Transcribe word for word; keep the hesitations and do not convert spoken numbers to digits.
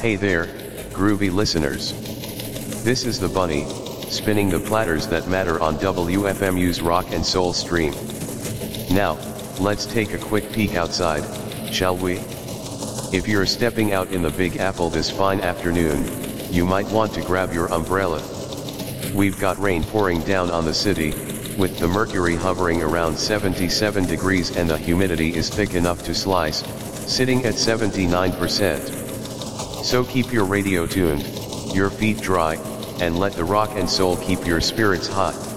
Hey there, groovy listeners. This is the Bunny, spinning the platters that matter on W F M U's Rock and Soul stream. Now, let's take a quick peek outside, shall we? If you're stepping out in the Big Apple this fine afternoon, you might want to grab your umbrella. We've got rain pouring down on the city, with the mercury hovering around seventy-seven degrees and the humidity is thick enough to slice, sitting at seventy-nine percent. So keep your radio tuned, your feet dry, and let the rock and soul keep your spirits hot.